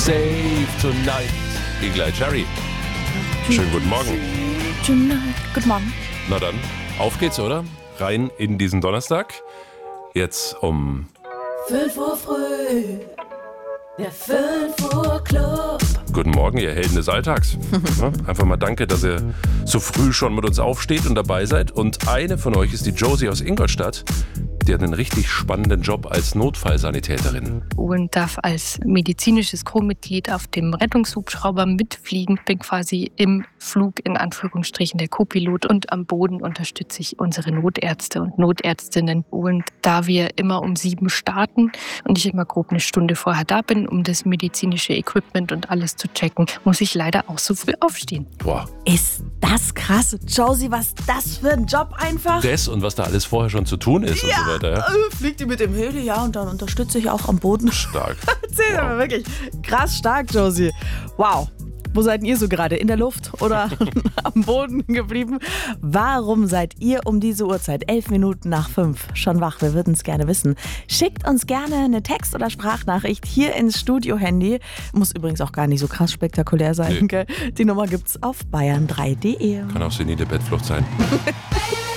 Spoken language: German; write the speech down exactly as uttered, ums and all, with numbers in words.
Save Tonight. Eagle-Eye Cherry. Schönen guten Morgen. Guten Morgen. Na dann, auf geht's, oder? Rein in diesen Donnerstag. Jetzt um fünf Uhr früh, der fünf Uhr Club. Guten Morgen, ihr Helden des Alltags. Ja, einfach mal danke, dass ihr so früh schon mit uns aufsteht und dabei seid. Und eine von euch ist die Josie aus Ingolstadt. Die hat einen richtig spannenden Job als Notfallsanitäterin. Und darf als medizinisches Crewmitglied auf dem Rettungshubschrauber mitfliegen. Bin quasi im Flug in Anführungsstrichen der Co-Pilot und am Boden unterstütze ich unsere Notärzte und Notärztinnen. Und da wir immer um sieben starten und ich immer grob eine Stunde vorher da bin, um das medizinische Equipment und alles zu checken, muss ich leider auch so früh aufstehen. Boah. Ist das krass. Josie, was das für ein Job einfach? Das und was da alles vorher schon zu tun ist ja, und so weiter. Ja? Äh, fliegt ihr mit dem Heli, ja, und dann unterstütze ich auch am Boden. Stark. Erzähl wow. aber wirklich krass stark, Josie. Wow. Wo seid ihr so gerade? In der Luft oder am Boden geblieben? Warum seid ihr um diese Uhrzeit, elf Minuten nach fünf, schon wach? Wir würden es gerne wissen. Schickt uns gerne eine Text- oder Sprachnachricht hier ins Studio-Handy. Muss übrigens auch gar nicht so krass spektakulär sein. Nee. Gell? Die Nummer gibt's auf bayern drei punkt de. Kann auch senile Bettflucht sein.